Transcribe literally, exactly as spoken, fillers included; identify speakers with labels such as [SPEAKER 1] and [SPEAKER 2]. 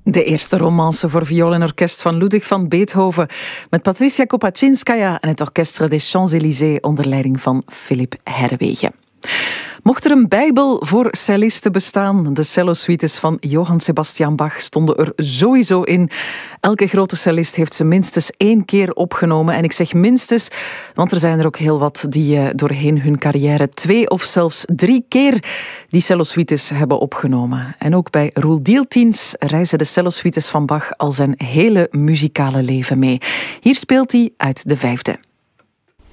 [SPEAKER 1] De eerste romance voor viool en orkest van Ludwig van Beethoven met Patricia Kopaczinskaya en het Orchestre des Champs-Élysées onder leiding van Philippe Herwegen. Mocht er een bijbel voor cellisten bestaan, de cellosuites van Johann Sebastian Bach stonden er sowieso in. Elke grote cellist heeft ze minstens één keer opgenomen. En ik zeg minstens, want er zijn er ook heel wat die uh, doorheen hun carrière twee of zelfs drie keer die cellosuites hebben opgenomen. En ook bij Roel Dieltiens reizen de cellosuites van Bach al zijn hele muzikale leven mee. Hier speelt hij uit de vijfde.